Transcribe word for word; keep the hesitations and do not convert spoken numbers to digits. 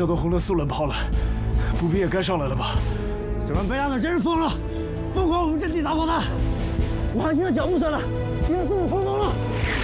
这都轰得速冷炮了，步兵也该上来了吧？ 这帮白大子真是疯了，疯狂我们阵地打炮弹！我还听到脚步声了，应该是我冲锋了。